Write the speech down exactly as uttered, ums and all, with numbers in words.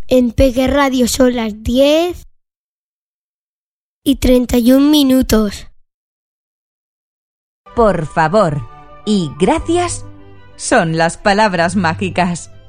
En Peque Radio son las diez y treinta y un minutos. Por favor y gracias son las palabras mágicas.